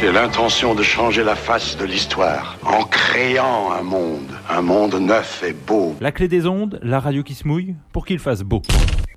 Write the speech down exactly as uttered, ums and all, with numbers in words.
J'ai l'intention de changer la face de l'histoire en créant un monde, un monde neuf et beau. La clé des ondes, la radio qui se mouille pour qu'il fasse beau.